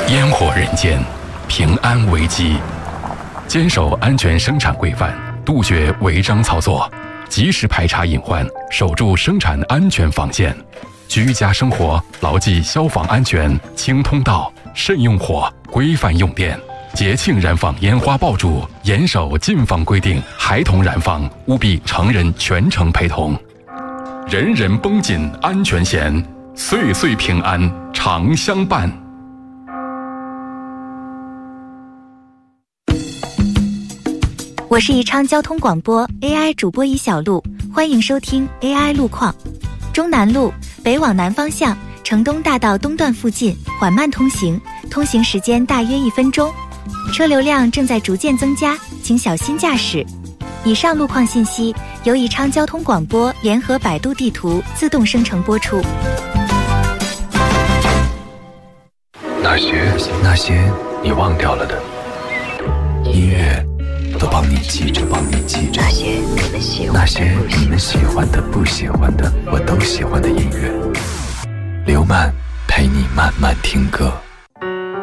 烟火人间，平安危机。坚守安全生产规范，杜绝违章操作，及时排查隐患，守住生产安全防线。居家生活牢记消防安全，清通道，慎用火，规范用电。节庆燃放烟花爆竹，严守禁放规定，孩童燃放务必成人全程陪同。人人绷紧安全弦，岁岁平安常相伴。 我是宜昌交通广播 AI 主播尹小璐，欢迎收听 AI 路况。中南路北往南方向，城东大道东段附近缓慢通行，通行时间大约1分钟，车流量正在逐渐增加，请小心驾驶。以上路况信息由宜昌交通广播联合百度地图自动生成播出。 那些你忘掉了的音乐，都帮你记着。那些你们喜欢的、不喜欢的，我都喜欢的音乐。刘曼陪你慢慢听歌。